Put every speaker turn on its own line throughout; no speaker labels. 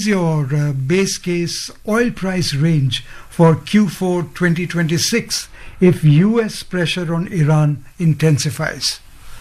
your base case oil price range for Q4 2026 if US pressure on Iran intensifies?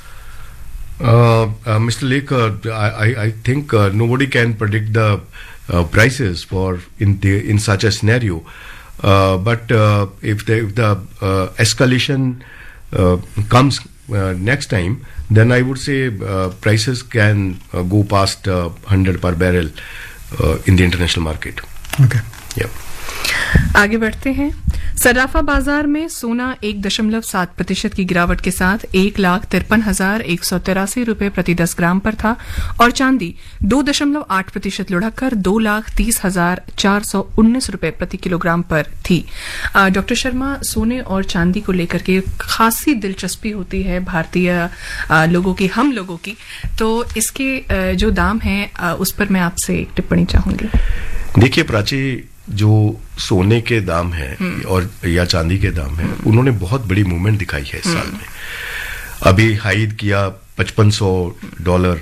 Mr. Lake, I think nobody can predict the prices for in such a scenario. But if the escalation comes next time, then I would say prices can go past 100 per barrel in the international market.
Okay.
Yeah.
आगे बढ़ते हैं. सराफा बाजार में सोना 1.7% की गिरावट के साथ 1,53,183 रुपए प्रति 10 ग्राम पर था और चांदी 2.8% लुढ़ककर 2,30,419 रुपए प्रति किलोग्राम पर थी. डॉक्टर शर्मा, सोने और चांदी को लेकर के खासी दिलचस्पी होती है भारतीय लोगों की, हम लोगों की, तो इसके जो दाम हैं उस पर मैं आपसे एक टिप्पणी चाहूंगी.
देखिए प्राची, जो सोने के दाम है और या चांदी के दाम है, उन्होंने बहुत बड़ी मूवमेंट दिखाई है इस साल में. अभी हाई किया $5,500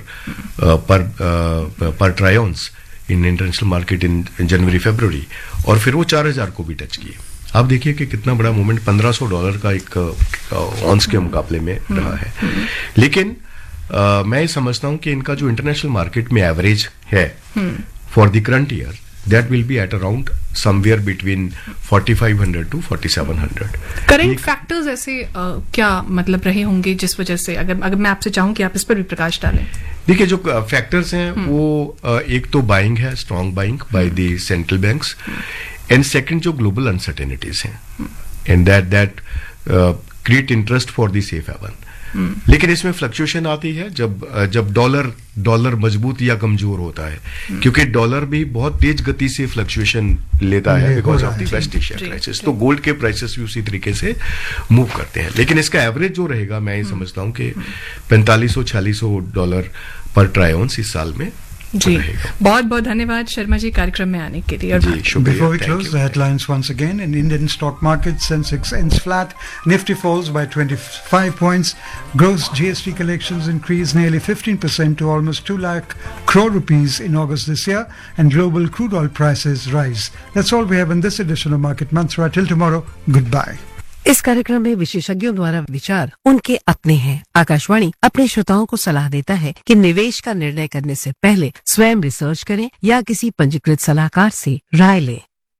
पर try ऑन्स in international market in जनवरी फरवरी, और फिर वो 4,000 को भी टच किए. आप देखिए कि कितना बड़ा मूवमेंट $1,500 का एक ऑन्स के मुकाबले में रहा है. लेकिन मैं ये समझता हूं कि इनका जो इंटरनेशनल मार्केट में एवरेज है for the current year, that will be at around somewhere between 4,500 to 4,700.
Current factors ऐसे क्या मतलब रहे होंगे जिस वजह से, अगर मैं आपसे चाहूं कि आप इस पर भी प्रकाश डालें.
देखिए, जो फैक्टर्स हैं वो एक तो बाइंग है, strong buying by the central banks, and second जो ग्लोबल अनसर्टेनिटीज हैं, and that create interest for the safe haven. लेकिन इसमें फ्लक्चुएशन आती है जब डॉलर मजबूत या कमजोर होता है, क्योंकि डॉलर भी बहुत तेज गति से फ्लक्चुएशन लेता है because of the waste Asia crisis. तो गोल्ड के प्राइसेस भी उसी तरीके से मूव करते हैं. लेकिन इसका एवरेज जो रहेगा, मैं ये समझता हूं कि $4,500-$4,600 पर ट्राई ऑन्स इस साल में
जी. बहुत बहुत धन्यवाद शर्मा जी कार्यक्रम में आने के लिए.
Before we close, the headlines once again. In Indian stock market, Sensex ends flat, Nifty falls by 25 points, gross GST collections increase nearly 15% to almost 2 lakh crore rupees in August this year, and global crude oil prices rise. That's all we have in this edition of Market Mantra. Till tomorrow, goodbye.
इस कार्यक्रम में विशेषज्ञों द्वारा विचार उनके अपने हैं. आकाशवाणी अपने श्रोताओं को सलाह देता है कि निवेश का निर्णय करने से पहले स्वयं रिसर्च करें या किसी पंजीकृत सलाहकार से राय लें.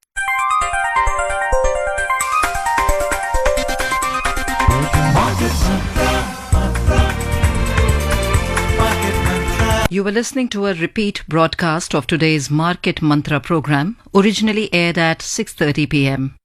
You were listening to a repeat broadcast of today's Market Mantra program, originally aired at 6:30 p.m.